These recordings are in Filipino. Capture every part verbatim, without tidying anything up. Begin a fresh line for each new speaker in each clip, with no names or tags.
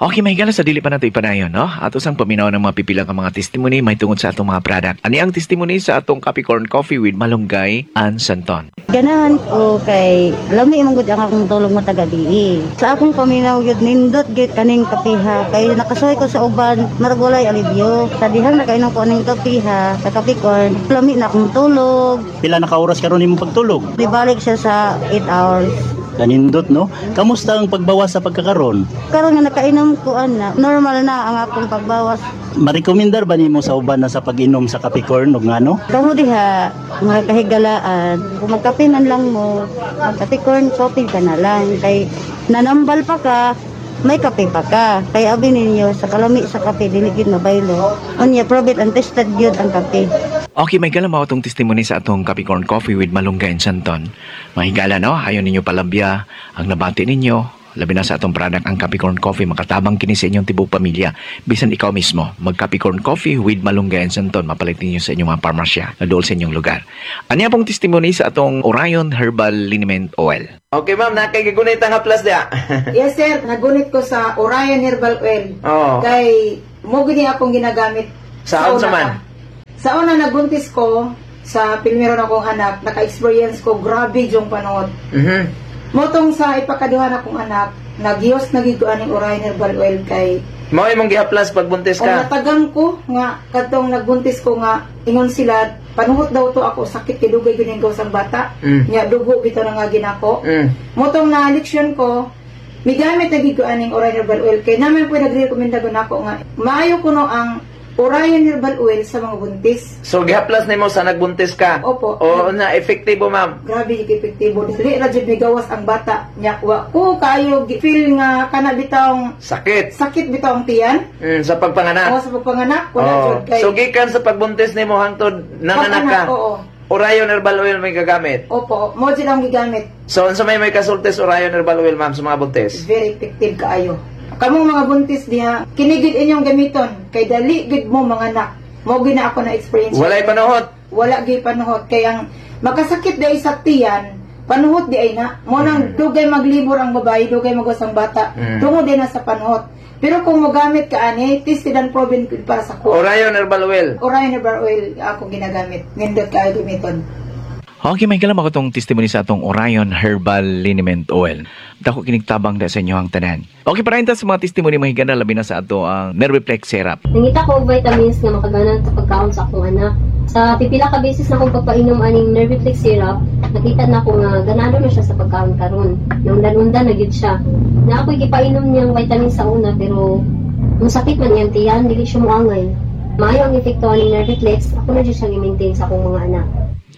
Okay, may gala sa dili pa nato ipanayon, no? At usang paminaw ng mga pipilang ang mga testimony may tungod sa atong mga product. Ani ang testimony sa atong Capricorn Coffee with Malunggay and Santon.
Ganahan ko kay lami mong gud ang akong tulong mo taga-dii. Sa akong paminaw yun nindot gid kaning kapiha kay nakasuhay ko sa uban maragulay alibyo. Sa dihang nakainom ko ning kapiha sa Capricorn, lami na akong tulog.
Pila na ka oras karon imong pagtulog?
Di balik siya sa eight hours.
Ganindot, no? Kamusta ang pagbawas sa pagkakaron?
Karon nga nakainom ko ana, normal na ang akong pagbawas.
Marekomendar ba nimo sa uban na sa pag-inom sa Capricorn ug ngano?
Kamu diha mga kahigalaan, kung magkape man lang mo, mag-Capricorn coffee ka na lang kay nanambal pa ka. May kape pa ka. Kaya abi ninyo, sa kalami sa kape, diligid mabaylo. Unya, probit and tested yun ang kape.
Okay, may gala mo atong testimony sa atong Capricorn Coffee with Malunggay and Santon. Mahigala, no? Ayaw ninyo palabya ang nabati ninyo. Labi na sa atong product ang Capricorn Coffee, makatabang kini sa inyong tibok pamilya. Bisan ikaw mismo, mag-Capricorn Coffee with Malunggay and Santon, mapalit ninyo sa inyong mga parmasya na dool sa inyong lugar. Ano pong testimony sa atong Orion Herbal Liniment Oil?
Okay, ma'am, nakaigunit ang haplas dia.
Yes, sir. Nagunit ko sa Orion Herbal Oil.
Oo.
Kay, mo gini akong ginagamit.
Saan sa
una
man?
pa. Sa una, nagbuntis ko, sa pilmeron akong anak, naka-experience ko, grabe yung panahon.
Mhm.
Motong sa ipakaduhan akong anak, nagyos nagiguan ng Orion Herbal Oil kay,
Mao imong gihaplas pag buntis
o
ka.
natagang ko, nga, katong nagbuntis ko nga, ingon sila, panuhot daw to ako, sakit kilugay ganyan gawas ang bata.
Mm.
Nga, dugo bito na nga ginako.
Mm.
Motong na leksyon ko, may gamit na giguan ng Orion Herbal Oil kay namin po nagrekomenda ko na ako nga maayo ko no ang Orion Herbal Oil sa mga buntis.
So gihaplas nimo sa nagbuntis ka.
Opo.
O na effective ma'am.
Grabe yung epektibo. Dili ra jud may gawas ang bata. Nya wa ko kayo gi- feel nga kana bitawng
Sakit.
sakit bitawng tiyan.
Mm, sa pagpanganak.
O sa pagpanganak wala
Oh.
jud kay
So gikan sa pagbuntis nimo hangtod nanganak ka.
pagpanak, Oo.
Orion Herbal Oil may gagamit.
Opo, mo jud ang gigamit.
So unsa may may kasultes Orion Herbal Oil ma'am sa mga buntis?
Very effective kaayo. Kamong mga buntis diha, kinigid inyong gamiton kay dali gid mo mga anak. Mo gina ako na experience.
Walay panuhot.
Wala gay panuhot kay ang makasakit dai sa tiyan panuhot di ay na mo nang dugay maglibor ang babae dugay magwas ang bata
Mm.
tungod din na sa panuhot pero kung mogamit ka ani tested and proven good para sa ko
Orion Herbal Oil.
Orion Herbal Oil ako ginagamit nindot kayo gamiton.
Okay, may kalam ako itong testimony sa atong Orion Herbal Liniment Oil. Dako kinigtabang na sa inyo ang tanan. Okay, para sa mga testimony mahigana labi na sa ato ang Nerviplex Syrup.
Nangita ko og vitamins nga makaganan sa pagkaon sa akong anak. Sa pipila ka beses na akong pagpainom aning Nerviplex syrup, nakita na ko nga ganado na siya sa pagkaon karon. Naundan-undan na gyud siya. Na ako'y gipainom niyang vitamins sa una pero kung sakit man iyang tiyan, dili siya moangay. Maayo ang epekto aning Nerviplex, ako na gyud siyang i-maintain sa akong mga anak.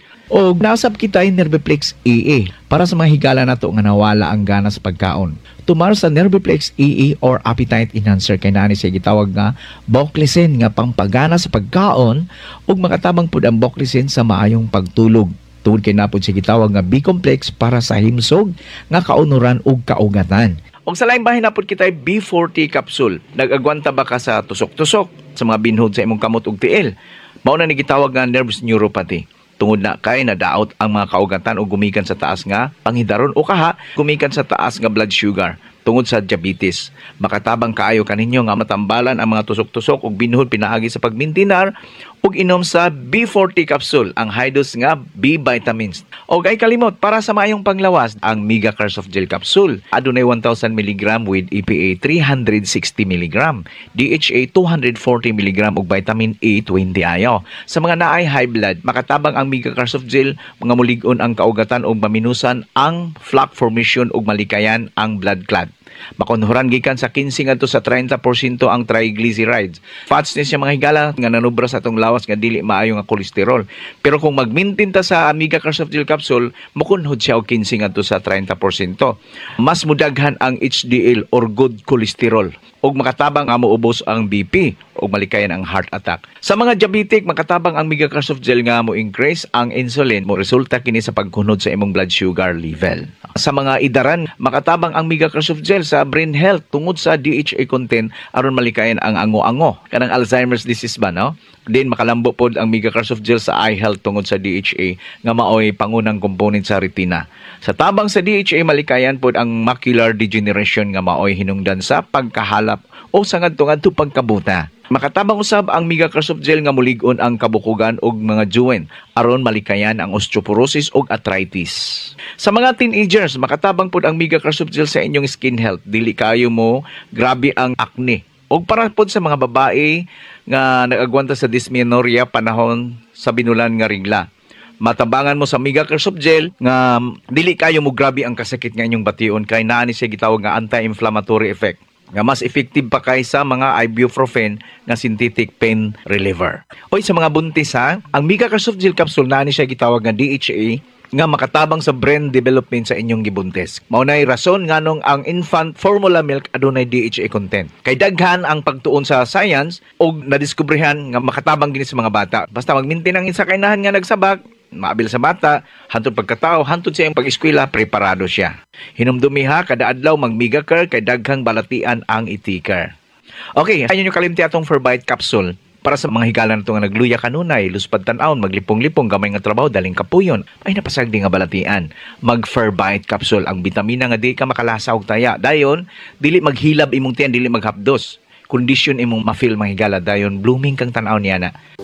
O nasab kita yung Nerviplex A A para sa mga higala na to nga nawala ang gana sa pagkaon. Tumar sa Nerviplex A A or appetite enhancer kay nani siya gitawag nga Boclicin nga pangpagana sa pagkaon ug makatabang pud ang Boclicin sa maayong pagtulog. Tungod kay napod siya gitawag nga B-complex para sa himsog nga kaunuran ug kaugatan. Og sa laing bahin napod kita B forty capsule. Nag-agwanta ba ka sa tusok-tusok sa mga binhod sa imong kamot ug tiil? Mao na ni gitawag nga nerves neuropathy. Tungod na kay nadaot ang mga kaugatan o gumikan sa taas nga panghidaron o kaha gumikan sa taas nga blood sugar tungod sa diabetes. Makatabang kaayo kaninyo nga matambalan ang mga tusok-tusok ug binhod pinaagi sa pagmintinar ug inom sa B forty capsule ang high dose nga B vitamins. Og ay kalimot para sa maayong panglawas ang Mega Carsoft Gel capsule adunay one thousand milligrams with E P A three hundred sixty milligrams, D H A two hundred forty milligrams ug vitamin A twenty ayo. Sa mga naay high blood, makatabang ang Mega Carsoft Gel mga mulig-on ang kaugatan ug maminusan ang plaque formation ug malikayan ang blood clot. Makonhuran gikan sa fifteen ngadto sa thirty percent ang triglycerides. Fats ni siya mga higala nga nanubra sa atong lawas nga dili maayo nga kolesterol. Pero kung mag-maintain ta sa Mega Carsoft Gel capsule, makunhod siya og fifteen ngadto sa thirty percent. Mas mudaghan ang H D L or good cholesterol ug makatabang nga moubos ang B P o malikayan ang heart attack. Sa mga diabetic, makatabang ang Megacare Soft Gel nga mo increase ang insulin mo resulta kini sa pagkunod sa imong blood sugar level. Sa mga idaran, makatabang ang Megacare Soft Gel sa brain health tungod sa D H A content aron malikayan ang ango-ango kanang Alzheimer's disease ba no? Din makalambo pod ang Megacare Soft Gel sa eye health tungod sa D H A nga maoy pangunang component sa retina. Sa tabang sa D H A malikayan pod ang macular degeneration nga maoy hinungdan sa pagkahalap o sa ngadto-ngadto pagkabuta. Makatabang usab ang Megacare Soft Gel nga mulig-on ang kabukugan og mga joint aron malikayan ang osteoporosis ug arthritis. Sa mga teenagers, makatabang pod ang Megacare Soft Gel sa inyong skin health. Dili kayo mo grabe ang acne. Og para pod sa mga babae nga nagagwanta sa dysmenorrhea panahon sa binulan nga regla. Matabangan mo sa Megacare Soft Gel nga dili kayo mo grabe ang kasakit nga inyong bation kay naa ni siya gitawag nga anti-inflammatory effect nga mas effective pa kaysa mga ibuprofen nga synthetic pain reliever. Oy sa mga buntis ha, ang Megacare Soft Gel capsule naa ni siya gitawag nga D H A nga makatabang sa brain development sa inyong gibuntis. Maunay rason nganong ang infant formula milk adunay D H A content. Kay daghan ang pagtuon sa science og nadiskubrihan nga makatabang gini sa mga bata. Basta magmintin ang isa kainahan nga nagsabak, maabil sa bata, hantod pagkatao, hantod sa iyang pag-eskwela, preparado siya. Hinumdumi ha, kada adlaw mag Megacare kay daghang balatian ang itikar. Okay, ayun yung kalimti atong Forbite capsule. Para sa mga higala na ito nga nagluya kanunay, luspad tan-aon, maglipong-lipong, gamay nga trabaho, daling kapuyon, ay napasagdi nga balatian. Mag-Forbite capsule, ang bitamina nga di ka makalasa og taya. Dayon, dili maghilab imong tiyan, dili maghapdos. Kondisyon imong ma-feel mga higala, dayon blooming kang tan-aon niya na.